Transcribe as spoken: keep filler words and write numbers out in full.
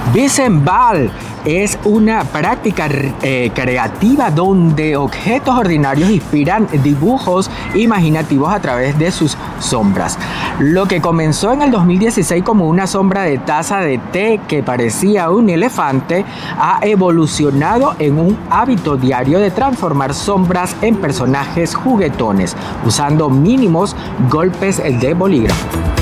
Bisembal es una práctica eh, creativa donde objetos ordinarios inspiran dibujos imaginativos a través de sus sombras. Lo que comenzó en el dos mil dieciséis como una sombra de taza de té que parecía un elefante ha evolucionado en un hábito diario de transformar sombras en personajes juguetones usando mínimos golpes de bolígrafo.